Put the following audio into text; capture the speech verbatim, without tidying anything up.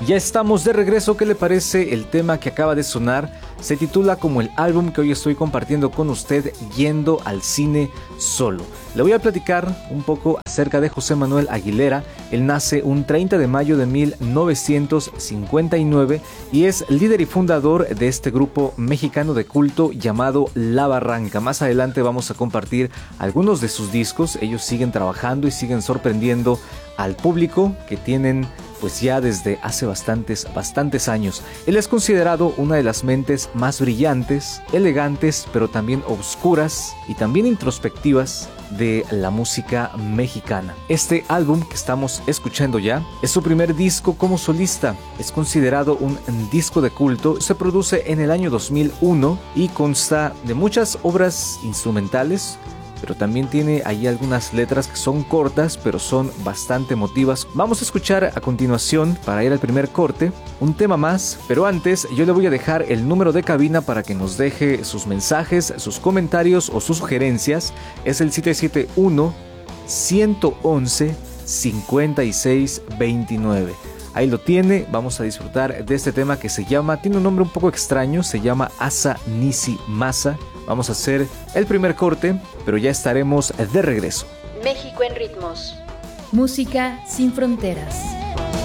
Ya estamos de regreso. ¿Qué le parece el tema que acaba de sonar? Se titula como el álbum que hoy estoy compartiendo con usted, Yendo al cine solo. Le voy a platicar un poco acerca de José Manuel Aguilera. Él nace un treinta de mayo de mil novecientos cincuenta y nueve y es líder y fundador de este grupo mexicano de culto llamado La Barranca. Más adelante vamos a compartir algunos de sus discos. Ellos siguen trabajando y siguen sorprendiendo al público que tienen pues ya desde hace bastantes, bastantes años. Él es considerado una de las mentes más brillantes, elegantes, pero también obscuras y también introspectivas de la música mexicana. Este álbum que estamos escuchando ya es su primer disco como solista. Es considerado un disco de culto. Se produce en el año dos mil uno y consta de muchas obras instrumentales, pero también tiene ahí algunas letras que son cortas, pero son bastante emotivas. Vamos a escuchar a continuación, para ir al primer corte, un tema más, pero antes yo le voy a dejar el número de cabina para que nos deje sus mensajes, sus comentarios o sus sugerencias. Es el siete siete uno, uno uno uno, cinco seis dos nueve. Ahí lo tiene. Vamos a disfrutar de este tema que se llama, tiene un nombre un poco extraño, se llama Asa Nisi Masa. Vamos a hacer el primer corte, pero ya estaremos de regreso. México en ritmos. Música sin fronteras.